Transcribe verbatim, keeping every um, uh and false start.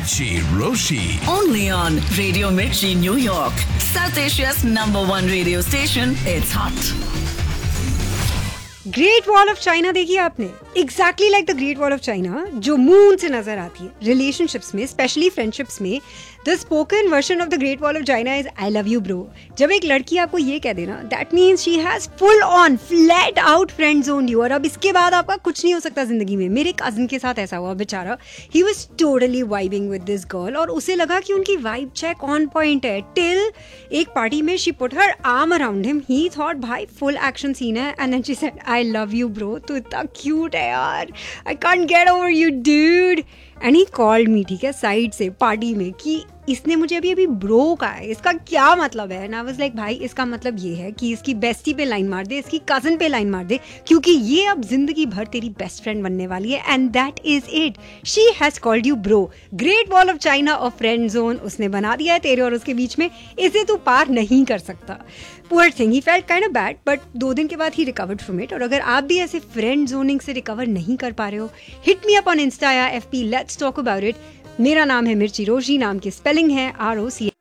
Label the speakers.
Speaker 1: Mirchi Roshi.
Speaker 2: Only on Radio Mirchi, New York. South Asia's number one radio station. It's hot.
Speaker 3: Great wall of China देखी आपने? Exactly like the great wall of China जो moon से नजर आती है relationships में, specially friendships में, the spoken version of the great wall of China is I love you bro. जब एक लड़की आपको ये कह देना, that means she has full on flat out friend zone you, और अब इसके बाद आपका कुछ नहीं हो सकता जिंदगी में. मेरे कजिन के साथ ऐसा हुआ, बेचारा he was totally vibing with this girl और उसे लगा कि उनकी वाइब चेक ऑन पॉइंट है, टिल एक पार्टी में she put her arm around him. He thought भाई फुल एक्शन सीन है, and then she said I love you bro. तू इतना क्यूट है यार, I can't get over you dude. And he called me, ठीक है, side से party में, कि इसने मुझे अभी अभी ब्रो कहा है, इसका क्या मतलब है? एंड आई वाज लाइक भाई इसका मतलब ये है कि इसकी बेस्टी पे लाइन मार दे, इसकी कजन पे लाइन मार दे, क्योंकि ये अब जिंदगी भर तेरी बेस्ट फ्रेंड बनने वाली है. And that is it, she has called you bro. Great wall of China और फ्रेंड जोन उसने बना दिया है तेरे और उसके बीच में, इसे तू पार नहीं कर सकता. Poor thing, he felt kind of bad, but दो दिन के बाद ही रिकवर्ड फ्रॉम इट. और अगर आप भी ऐसे फ्रेंड जोनिंग से रिकवर नहीं कर पा रहे हो, hit me up on Insta या F P, let's talk about it. मेरा नाम है मिर्ची रोशी, नाम की स्पेलिंग है आर ओ सी.